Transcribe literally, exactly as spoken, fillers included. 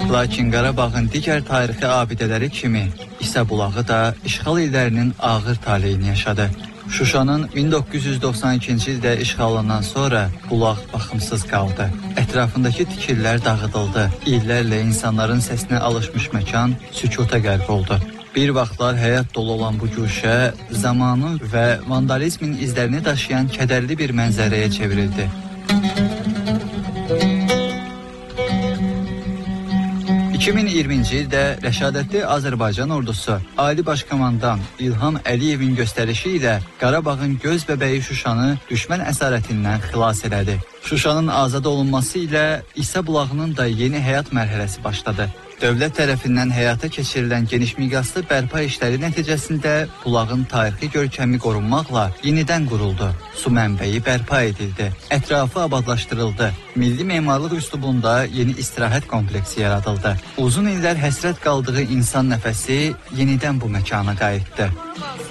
Lakin Qarabağın digər tarixi abidələri kimi İsa bulağı da işğal illərinin ağır taleyini yaşadı. Şuşanın min doqquz yüz doxsan ikinci ildə işğalından sonra bulaq baxımsız qaldı. Ətrafındakı tikillər dağıdıldı. İllərlə insanların səsinə alışmış məkan sükuta qərq oldu. Bir vaxtlar həyat dolu olan bu güşə zamanın və vandalizmin izlərini daşıyan kədərli bir mənzərəyə çevrildi. iki min iyirminci ildə rəşadətli Azərbaycan ordusu Ali Başkomandan İlham Əliyevin göstərişi ilə Qarabağın göz bəbəyi Şuşanı düşmən əsarətindən xilas elədi. Şuşanın azad olunması ilə İsa bulağının da yeni həyat mərhələsi başladı. Dövlət tərəfindən həyata keçirilən geniş miqyaslı bərpa işləri nəticəsində bulağın tarixi görkəmi qorunmaqla yenidən quruldu. Su mənbəyi bərpa edildi. Ətrafı abadlaşdırıldı. Milli memarlıq üslubunda yeni istirahət kompleksi yaradıldı. Uzun illər həsrət qaldığı insan nəfəsi yenidən bu məkana qayıtdı.